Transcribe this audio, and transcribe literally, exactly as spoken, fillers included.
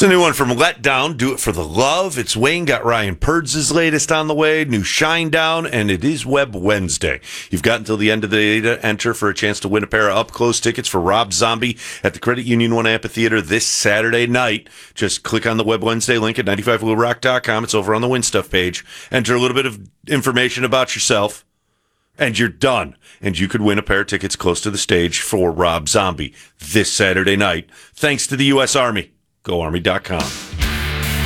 a new one from Letdown. Do It for the Love. It's Wayne. Got Ryan Purds' latest on the way. New Shinedown. And it is Web Wednesday. You've got until the end of the day to enter for a chance to win a pair of up-close tickets for Rob Zombie at the Credit Union One Amphitheater this Saturday night. Just click on the Web Wednesday link at ninety-five blue rock dot com. It's over on the Win Stuff page. Enter a little bit of information about yourself, and you're done. And you could win a pair of tickets close to the stage for Rob Zombie this Saturday night. Thanks to the U S Army. Go Army dot com.